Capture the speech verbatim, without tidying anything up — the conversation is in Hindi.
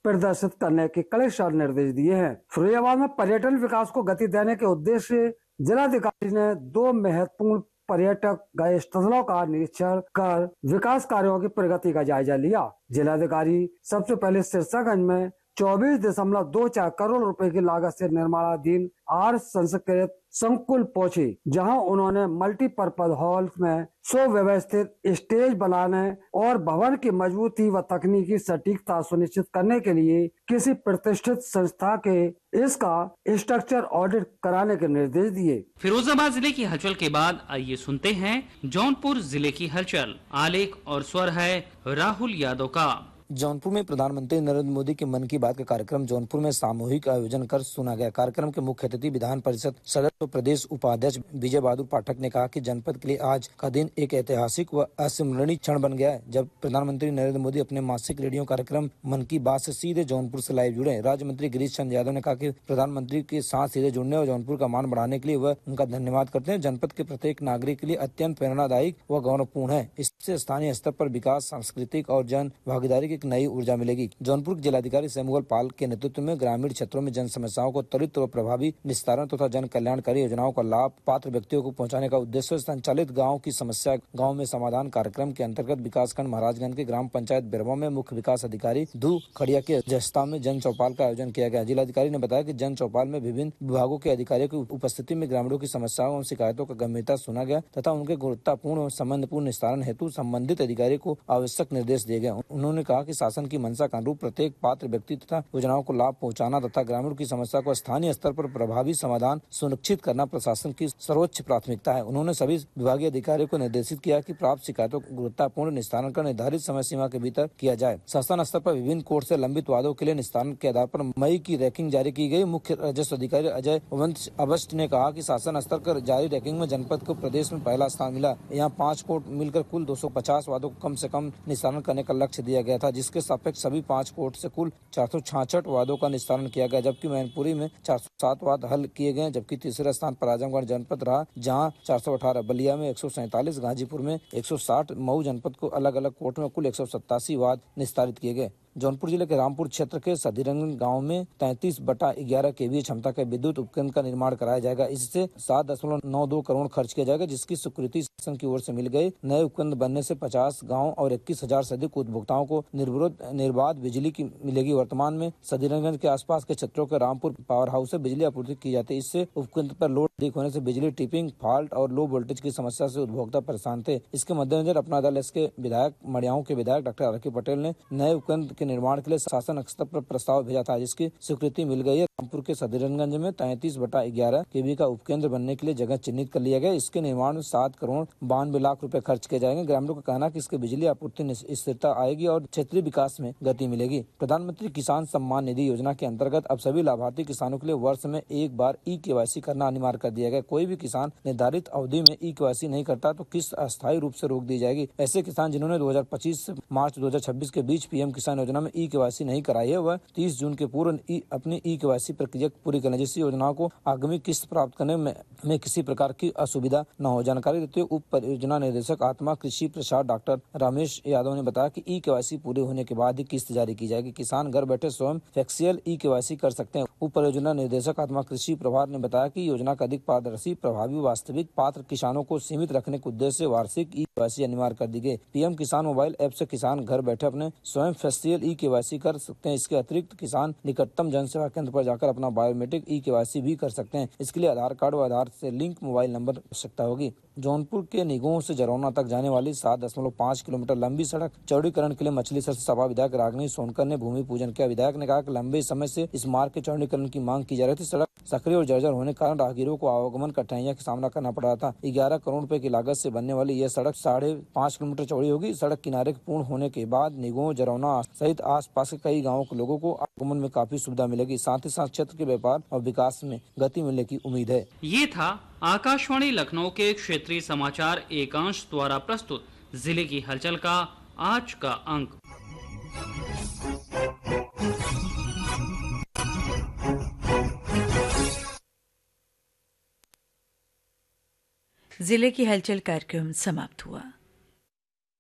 प्रदर्शित करने के कड़े निर्देश दिए हैं। फिरोजाबाद में पर्यटन विकास को गति देने के उद्देश्य से जिलाधिकारी ने दो महत्वपूर्ण पर्यटक गए स्थलों का निरीक्षण कर विकास कार्यों की प्रगति का जायजा लिया। जिलाधिकारी सबसे पहले सिरसागंज में चौबीस दशमलव दो चार करोड़ रुपए की लागत से निर्माणाधीन आर संस्कृत संकुल पहुंचे, जहां उन्होंने मल्टीपर्पज हॉल में सुव्यवस्थित स्टेज बनाने और भवन की मजबूती व तकनीकी सटीकता सुनिश्चित करने के लिए किसी प्रतिष्ठित संस्था के इसका स्ट्रक्चर ऑडिट कराने के निर्देश दिए। फिरोजाबाद जिले की हलचल के बाद आइए सुनते हैं जौनपुर जिले की हलचल। आलेख और स्वर है राहुल यादव का। जौनपुर में प्रधानमंत्री नरेंद्र मोदी के मन की बात का कार्यक्रम जौनपुर में सामूहिक आयोजन कर सुना गया। कार्यक्रम के मुख्य अतिथि विधान परिषद सदस्य और प्रदेश उपाध्यक्ष विजय बहादुर पाठक ने कहा कि जनपद के लिए आज का दिन एक ऐतिहासिक व अस्मरणीय क्षण बन गया है, जब प्रधानमंत्री नरेंद्र मोदी अपने मासिक रेडियो कार्यक्रम मन की बात से सीधे जौनपुर से लाइव जुड़े। राज्य मंत्री गिरीश चंद्र यादव ने कहा कि प्रधानमंत्री के साथ सीधे जुड़ने और जौनपुर का मान बढ़ाने के लिए वह उनका धन्यवाद करते हैं। जनपद के प्रत्येक नागरिक के लिए अत्यंत प्रेरणादायी व गौरवपूर्ण है। इससे स्थानीय स्तर पर विकास, सांस्कृतिक और जन भागीदारी की एक नई ऊर्जा मिलेगी। जौनपुर के जिलाधिकारी सैमुअल पाल के नेतृत्व में ग्रामीण क्षेत्रों में जन समस्याओं को त्वरित और प्रभावी निस्तारण तथा जन कल्याणकारी योजनाओं का लाभ पात्र व्यक्तियों को पहुंचाने का उद्देश्य संचालित गांव की समस्या गांव में समाधान कार्यक्रम के अंतर्गत विकासखंड महाराजगंज के ग्राम पंचायत बिरवा में मुख्य विकास अधिकारी धू खड़िया के अध्यक्षता में जन चौपाल का आयोजन किया गया। जिलाधिकारी ने बताया कि जन चौपाल में विभिन्न विभागों के अधिकारियों की उपस्थिति में ग्रामीणों की समस्याओं और शिकायतों का गंभीरता सुना गया तथा उनके गुणवत्तापूर्ण और संबंधपूर्ण निस्तारण हेतु संबंधित अधिकारी को आवश्यक निर्देश दिए गए। उन्होंने कहा कि शासन की मंशा के अनुरूप प्रत्येक पात्र व्यक्ति तथा योजनाओं को लाभ पहुंचाना तथा ग्रामीण की समस्या को स्थानीय स्तर पर प्रभावी समाधान सुनिश्चित करना प्रशासन की सर्वोच्च प्राथमिकता है। उन्होंने सभी विभागीय अधिकारियों को निर्देशित किया कि प्राप्त शिकायतों को गुणवत्तापूर्ण निस्तारण कर निर्धारित समय सीमा के भीतर किया जाए। शासन स्तर पर विभिन्न कोर्ट से लंबित वादों के लिए निस्तारण के आधार पर मई की रैंकिंग जारी की गई। मुख्य राजस्व अधिकारी अजय अवस्थ ने कहा कि शासन स्तर पर जारी रैंकिंग में जनपद को प्रदेश में पहला स्थान मिला। यहाँ पाँच कोर्ट मिलकर कुल दो सौ पचास वादों को कम से कम निस्तारण करने का लक्ष्य दिया गया था, जिसके सापेक्ष सभी पाँच कोर्ट से कुल चार सौ छियासठ वादों का निस्तारण किया गया, जबकि मैनपुरी में चार सौ सात वाद हल किए गए, जबकि तीसरे स्थान पर आजमगढ़ जनपद रहा, जहां चार सौ अठारह, बलिया में एक सौ सैंतालीस, गाजीपुर में एक सौ साठ, मऊ जनपद को अलग अलग कोर्ट में कुल एक सौ सत्तासी वाद निस्तारित किए गए। जौनपुर जिले के रामपुर क्षेत्र के सदीरंगन गांव में तैंतीस बटा ग्यारह केवीए क्षमता के विद्युत उपकेंद्र का निर्माण कराया जाएगा। इससे सात दशमलव नौ दो करोड़ खर्च किया जाएगा, जिसकी स्वीकृति शासन की ओर से मिल गई। नए उपकेंद्र बनने से पचास गांव और इक्कीस हजार से अधिक उपभोक्ताओं को निर्विरोध निर्बाध बिजली की मिलेगी। वर्तमान में सदीरंगन के आसपास के क्षेत्रों के रामपुर पावर हाउस से बिजली आपूर्ति की जाती है। इससे उपकेंद्र पर लोड अधिक होने से बिजली ट्रिपिंग, फॉल्ट और लो वोल्टेज की समस्या से उपभोक्ता परेशान थे। इसके मद्देनजर अपना दल इसके विधायक मड़ियाओं के विधायक डॉक्टर आर के पटेल ने नए उपकेंद्र के निर्माण के लिए शासन स्तर पर प्रस्ताव भेजा था, जिसकी स्वीकृति मिल गई है। रामपुर के सदीरंगंज में तैंतीस बटा ग्यारह केवी का उपकेंद्र बनने के लिए जगह चिन्हित कर लिया गया। इसके निर्माण में सात करोड़ बानवे लाख रुपए खर्च किए जाएंगे। ग्रामीणों का कहना है कि इसके बिजली आपूर्ति में स्थिरता आएगी और क्षेत्रीय विकास में गति मिलेगी। प्रधानमंत्री किसान सम्मान निधि योजना के अंतर्गत अब सभी लाभार्थी किसानों के लिए वर्ष में एक बार ई केवाईसी करना अनिवार्य कर दिया गया। कोई भी किसान निर्धारित अवधि में ई केवाईसी नहीं करता तो किस्त अस्थायी रूप से रोक दी जाएगी। ऐसे किसान जिन्होंने दो हजार पच्चीस से मार्च दो हजार छब्बीस के बीच पीएम किसान योजना में ई केवाईसी नहीं कराई है, वह तीस जून के पूर्व अपनी ई केवाईसी प्रक्रिया पूरी करने, जिससे योजनाओं को आगामी किस्त प्राप्त करने में, में किसी प्रकार की असुविधा न हो। जानकारी देते हुए उप परियोजना निदेशक आत्मा कृषि प्रसाद डॉक्टर रमेश यादव ने बताया कि ई केवाईसी पूरे होने के बाद ही किस्त जारी की जाएगी। किसान घर बैठे स्वयं फैक्सियल ई केवाईसी कर सकते हैं। उप परियोजना निदेशक आत्मा कृषि प्रभार ने बताया कि योजना का अधिक पारदर्शी, प्रभावी, वास्तविक पात्र किसानों को सीमित रखने के उद्देश्य से वार्षिक ई केवाईसी अनिवार्य कर दी गई। पीएम किसान मोबाइल ऐप से किसान घर बैठे अपने स्वयं फैक्सियल ई केवाईसी कर सकते हैं। इसके अतिरिक्त किसान निकटतम जन सेवा केंद्र पर जाकर अपना बायोमेट्रिक ई केवाईसी भी कर सकते हैं। इसके लिए आधार कार्ड व आधार से लिंक मोबाइल नंबर आवश्यकता होगी। जौनपुर के निगोह से जरौना तक जाने वाली सात दशमलव पाँच किलोमीटर लंबी सड़क चौड़ीकरण के लिए मछली सर सभा विधायक रागिनी सोनकर ने भूमि पूजन किया। विधायक ने कहा कि लंबे समय से इस मार्ग के चौड़ीकरण की मांग की जा रही थी। सड़क सक्रिय और जर्जर होने के कारण राहगीरों को आवागमन कठिनाइयों का सामना करना पड़ रहा था। ग्यारह करोड़ रुपए की लागत से बनने वाली यह सड़क साढ़े पाँच किलोमीटर चौड़ी होगी। सड़क किनारे पूर्ण होने के बाद निगोह, जरौना सहित आस पास के कई गाँवों के लोगों को आवागमन में काफी सुविधा मिलेगी। साथ ही साथ क्षेत्र के व्यापार और विकास में गति मिलने की उम्मीद है। ये था आकाशवाणी लखनऊ के क्षेत्रीय समाचार एकांश द्वारा प्रस्तुत जिले की हलचल का आज का अंक। जिले की हलचल कार्यक्रम समाप्त हुआ।